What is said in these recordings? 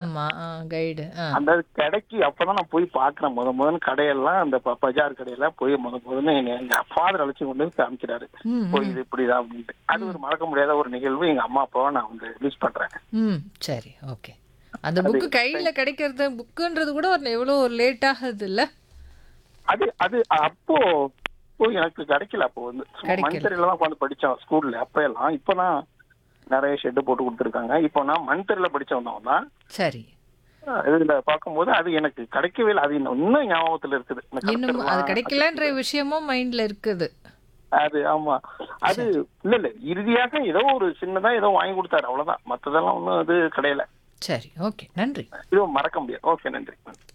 ஆமா. கைடு. அந்த கடைக்கு அப்பதான் நான் போய் பாக்குறேன். முதல்ல கடையெல்லாம் அந்த பஜார் கடையெல்லாம் போய் முதல்ல எங்க ஃபாதர் அழைச்சி கொண்டு வந்து காமிக்கிறாரு. போய் இது இப்படிதான் அப்படின்ட்டு. அது ஒரு மறக்க முடியாத ஒரு நிகழ்வு. எங்க அம்மா அப்பாவை நான் வந்து ரிலீஸ் பண்றேன். சரி, ஓகே. அந்த புக்கு கையில கிடைக்கிறது, புக்குன்றது கூட எவ்வளவு ஒரு லேட் ஆகுது இல்ல? அது அது அப்போ எனக்கு கிடைக்கல. அப்போ வந்து மண்தரையில தான் உட்காந்து படிச்சேன் ஸ்கூல்ல அப்ப எல்லாம். இப்பதான் நிறைய ஷெட் போட்டு கொடுத்துருக்காங்க. இப்போ நான் மண்தரையில படிச்சவன் தான். சரி. இதுல பாக்கும்போது அது எனக்கு கிடைக்கவே இல்லை. அது இன்னும் ஞாபகத்துல இருக்குது. இன்னும் அது கிடைக்கலன்ற விஷயமும் மைண்ட்ல இருக்குது. அது ஆமா. அது இல்ல இறுதியாக ஏதோ ஒரு சின்னதா ஏதோ வாங்கி கொடுத்தாரு, அவ்வளவுதான். மத்ததெல்லாம் ஒன்னும் அது கிடையல. சரி, ஓகே, நன்றி. இதுவும் மறக்க முடியாது. ஓகே, நன்றி.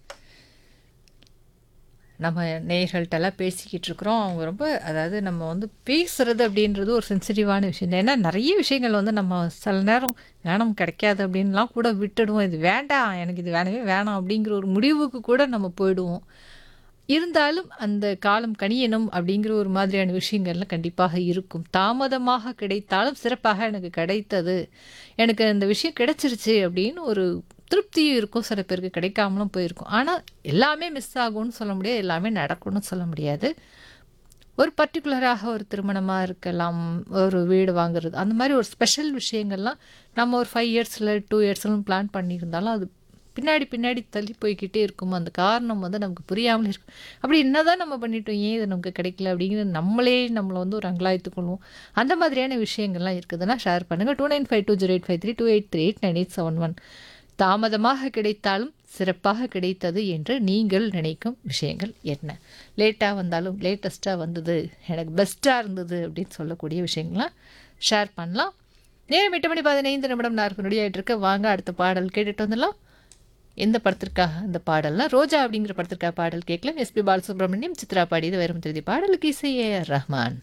நம்ம நேயர்கள்ட்ட எல்லாம் பேசிக்கிட்டு இருக்கிறோம். அவங்க ரொம்ப, அதாவது நம்ம வந்து பேசுறது அப்படின்றது ஒரு சென்சிட்டிவான விஷயம். ஏன்னா நிறைய விஷயங்கள் வந்து நம்ம சில நேரம் வேணும் கிடைக்காது அப்படின்லாம் கூட விட்டுடுவோம். இது வேண்டாம், எனக்கு இது வேணவே வேணாம் அப்படிங்கிற ஒரு முடிவுக்கு கூட நம்ம போயிடுவோம். இருந்தாலும் அந்த காலம் கனியணும் அப்படிங்கிற ஒரு மாதிரியான விஷயங்கள்லாம் கண்டிப்பாக இருக்கும். தாமதமாக கிடைத்தாலும் சிறப்பாக எனக்கு கிடைத்தது, எனக்கு அந்த விஷயம் கிடைச்சிருச்சு அப்படின்னு ஒரு திருப்தியும் இருக்கும். சில பேருக்கு கிடைக்காமலும் போயிருக்கும். ஆனால் எல்லாமே மிஸ் ஆகும்னு சொல்ல முடியாது, எல்லாமே நடக்கும்னு சொல்ல முடியாது. ஒரு பர்டிகுலராக ஒரு திருமணமாக இருக்கலாம், ஒரு வீடு வாங்குறது, அந்த மாதிரி ஒரு ஸ்பெஷல் விஷயங்கள்லாம் நம்ம ஒரு 5 இயர்ஸில் 2 இயர்ஸ்லாம் பிளான் பண்ணியிருந்தாலும் அது பின்னாடி பின்னாடி தள்ளி போய்கிட்டே இருக்கும். அந்த காரணம் வந்து நமக்கு புரியாமல் இருக்கும். அப்படி என்னதான் நம்ம பண்ணிட்டோம், ஏன் இது நமக்கு கிடைக்கல அப்படிங்கிறது நம்மளை வந்து ஒரு அங்கலாய்த்துக் கொள்வோம். அந்த மாதிரியான விஷயங்கள்லாம் இருக்குதுன்னா ஷேர் பண்ணுங்கள். 29520853 28389871. தாமதமாக கிடைத்தாலும் சிறப்பாக கிடைத்தது என்று நீங்கள் நினைக்கும் விஷயங்கள் என்ன? லேட்டாக வந்தாலும் லேட்டஸ்ட்டாக வந்தது, எனக்கு பெஸ்ட்டாக இருந்தது அப்படின்னு சொல்லக்கூடிய விஷயங்கள்லாம் ஷேர் பண்ணலாம். நேரம் 8:15 40 ஆகிட்டு இருக்க. வாங்க அடுத்த பாடல் கேட்டுட்டு வந்துடலாம். எந்த படத்திற்காக அந்த பாடல்னா, ரோஜா அப்படிங்கிற படத்திற்காக பாடல் கேட்கலாம். எஸ்பி பாலசுப்ரமணியம், சித்ரா பாடியது. வரும் திருதி பாடலுக்கு இசை A.R. ரஹ்மான்.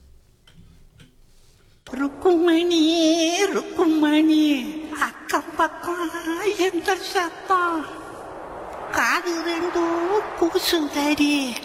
ருக்குமணி ருக்குமணி, அக்கம் பக்கம் எந்த சத்தம், காது ரெண்டும் கூசும் தரி.